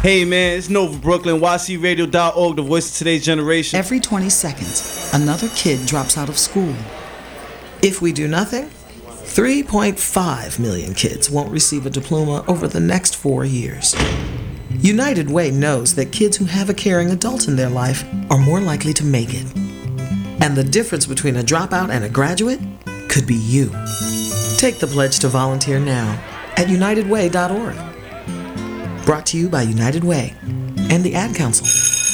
Hey man, it's Nova Brooklyn, YCRadio.org, the voice of today's generation. Every 20 seconds, another kid drops out of school. If we do nothing, 3.5 million kids won't receive a diploma over the next 4 years. United Way knows that kids who have a caring adult in their life are more likely to make it. And the difference between a dropout and a graduate could be you. Take the pledge to volunteer now at unitedway.org. Brought to you by United Way and the Ad Council.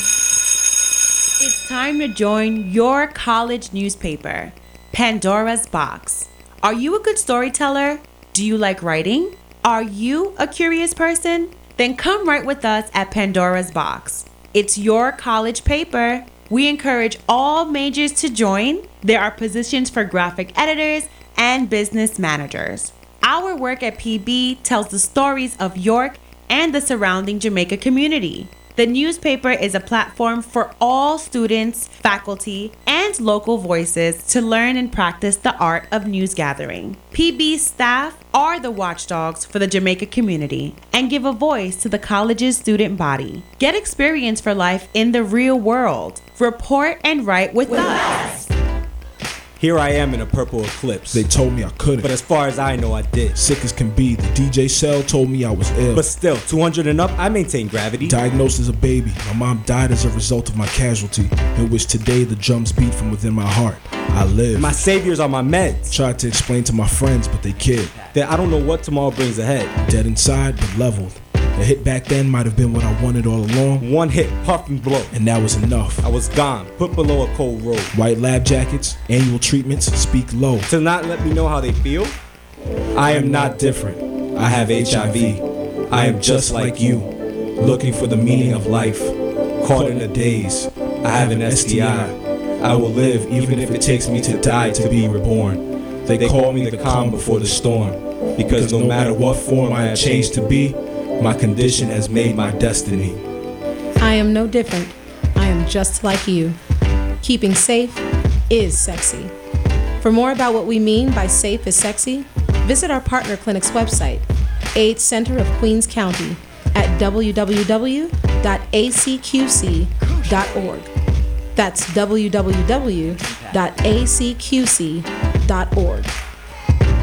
It's time to join your college newspaper, Pandora's Box. Are you a good storyteller? Do you like writing? Are you a curious person? Then come write with us at Pandora's Box. It's your college paper. We encourage all majors to join. There are positions for graphic editors and business managers. Our work at PB tells the stories of York and the surrounding Jamaica community. The newspaper is a platform for all students, faculty, and local voices to learn and practice the art of news gathering. PB's staff are the watchdogs for the Jamaica community and give a voice to the college's student body. Get experience for life in the real world. Report and write with us. Here I am in a purple eclipse. They told me I couldn't. But as far as I know, I did. Sick as can be. The DJ cell told me I was ill. But still, 200 and up, I maintain gravity. Diagnosed as a baby. My mom died as a result of my casualty, in which today the drums beat from within my heart. I live. My saviors are my meds. Tried to explain to my friends, but they kid. That I don't know what tomorrow brings ahead. Dead inside, but leveled. The hit back then might have been what I wanted all along. One hit, puff and blow. And that was enough. I was gone, put below a cold road. White lab jackets, annual treatments, speak low. To not let me know how they feel? I am not different. I have HIV. I am just like you, looking for the meaning of life. Caught in a daze. I have an STI. I will live even if it takes me to die to be reborn. They call me the calm before the storm, because no matter what form I have changed to be, my condition has made my destiny. I am no different. I am just like you. Keeping safe is sexy. For more about what we mean by safe is sexy, visit our partner clinic's website, AIDS Center of Queens County, at www.acqc.org. That's www.acqc.org.